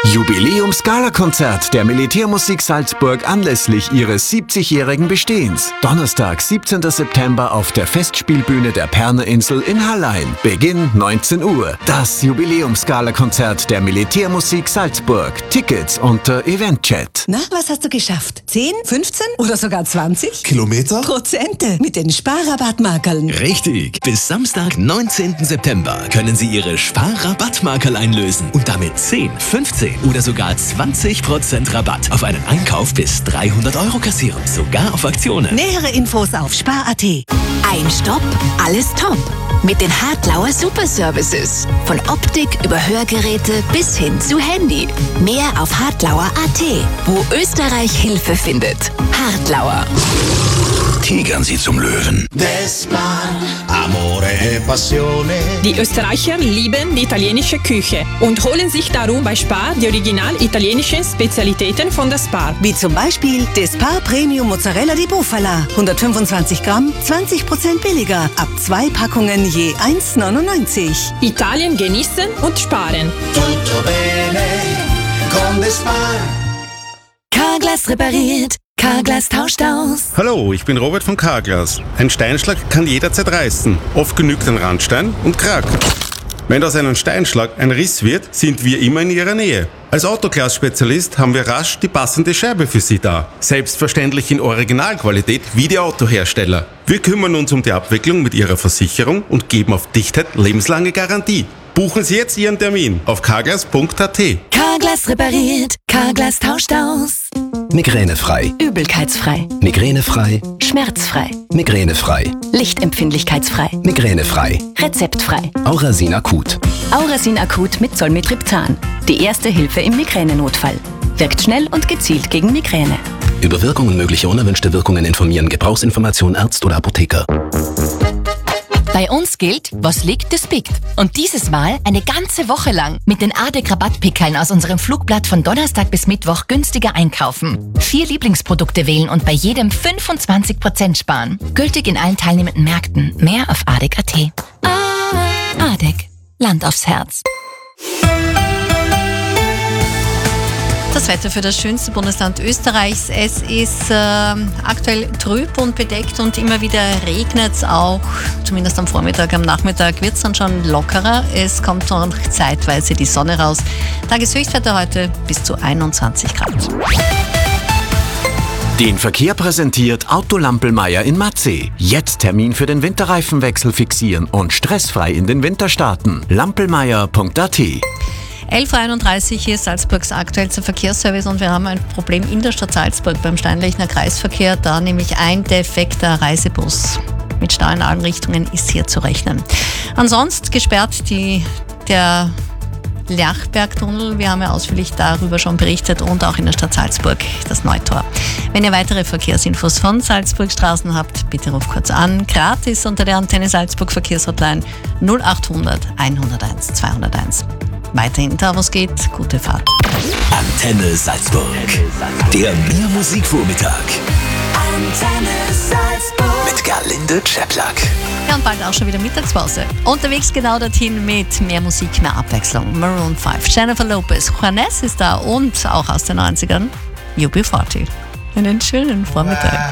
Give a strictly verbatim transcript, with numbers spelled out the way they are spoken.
Jubiläums-Gala-Konzert der Militärmusik Salzburg anlässlich ihres siebzigjährigen Bestehens. Donnerstag, siebzehnten September auf der Festspielbühne der Pernerinsel in Hallein. Beginn neunzehn Uhr. Das Jubiläums-Gala-Konzert der Militärmusik Salzburg. Tickets unter Eventchat. Na, was hast du geschafft? zehn, fünfzehn oder sogar zwanzig? Kilometer? Prozente mit den Sparrabattmarkerln. Richtig. Bis Samstag, neunzehnten September können Sie Ihre Sparrabattmarkerl einlösen und damit zehn, fünfzehn oder sogar zwanzig Prozent Rabatt auf einen Einkauf bis dreihundert Euro kassieren. Sogar auf Aktionen. Nähere Infos auf spar punkt at. Ein Stopp, alles top. Mit den Hartlauer Superservices. Von Optik über Hörgeräte bis hin zu Handy. Mehr auf hartlauer punkt at, wo Österreich Hilfe findet. Hartlauer. Tigern Sie zum Löwen. Amore e passione. Die Österreicher lieben die italienische Küche und holen sich darum bei Spar die original italienischen Spezialitäten von der Spar. Wie zum Beispiel der Spar Premium Mozzarella di Bufala. hundertfünfundzwanzig Gramm, zwanzig Prozent billiger. Ab zwei Packungen je eins neunundneunzig. Italien genießen und sparen. Tutto bene con le Spar. Carglass repariert. Carglass tauscht aus. Hallo, ich bin Robert von Carglass. Ein Steinschlag kann jederzeit reißen. Oft genügt ein Randstein und Krack. Wenn aus einem Steinschlag ein Riss wird, sind wir immer in Ihrer Nähe. Als Autoglas-Spezialist haben wir rasch die passende Scheibe für Sie da. Selbstverständlich in Originalqualität wie die Autohersteller. Wir kümmern uns um die Abwicklung mit Ihrer Versicherung und geben auf Dichtheit lebenslange Garantie. Buchen Sie jetzt Ihren Termin auf carglass punkt at. Carglass repariert. Carglass tauscht aus. Migränefrei. Übelkeitsfrei. Migränefrei. Schmerzfrei. Migränefrei. Lichtempfindlichkeitsfrei. Migränefrei. Rezeptfrei. Aurasin akut. Aurasin akut mit Zolmitriptan. Die erste Hilfe im Migränenotfall. Wirkt schnell und gezielt gegen Migräne. Über Wirkung und mögliche unerwünschte Wirkungen informieren. Gebrauchsinformation Arzt oder Apotheker. Bei uns gilt, was liegt, das biegt. Und dieses Mal eine ganze Woche lang mit den A D E C-Rabattpickeln aus unserem Flugblatt von Donnerstag bis Mittwoch günstiger einkaufen. Vier Lieblingsprodukte wählen und bei jedem fünfundzwanzig Prozent sparen. Gültig in allen teilnehmenden Märkten. Mehr auf A D E C punkt at. A D E C. Land aufs Herz. Das Wetter für das schönste Bundesland Österreichs. Es ist äh, aktuell trüb und bedeckt und immer wieder regnet es auch. Zumindest am Vormittag, am Nachmittag wird es dann schon lockerer. Es kommt noch zeitweise die Sonne raus. Tageshöchstwerte heute bis zu einundzwanzig Grad. Den Verkehr präsentiert Auto Lampelmeier in Matzeh. Jetzt Termin für den Winterreifenwechsel fixieren und stressfrei in den Winter starten. lampelmeier punkt at. elf Uhr einunddreißig, hier ist Salzburgs aktuellster Verkehrsservice und wir haben ein Problem in der Stadt Salzburg beim Steinlechner Kreisverkehr, da nämlich ein defekter Reisebus. Mit Stau in allen Richtungen ist hier zu rechnen. Ansonsten gesperrt die, der Lerchbergtunnel, wir haben ja ausführlich darüber schon berichtet, und auch in der Stadt Salzburg das Neutor. Wenn ihr weitere Verkehrsinfos von Salzburg Straßen habt, bitte ruft kurz an, gratis unter der Antenne Salzburg Verkehrshotline null achthundert, hunderteins, zweihunderteins. Weiterhin da, wo es geht, gute Fahrt. Antenne Salzburg. Der Mehr-Musik-Vormittag. Antenne Salzburg. Mit Gerlinde Czeplak. Ja, und bald auch schon wieder Mittagspause. Unterwegs genau dorthin mit mehr Musik, mehr Abwechslung. Maroon fünf, Jennifer Lopez, Juanes ist da und auch aus den neunzigern U B vierzig. Einen schönen Vormittag.